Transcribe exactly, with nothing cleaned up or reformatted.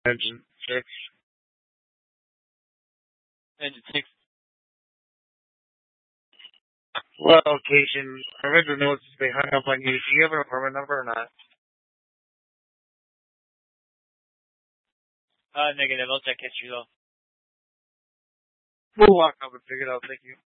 Engine six. Engine six. Well, Cation, I read the notes they hung up on you. Do you have an apartment number or not? Uh, negative. I'll check history though. We'll walk up and figure it out. Thank you.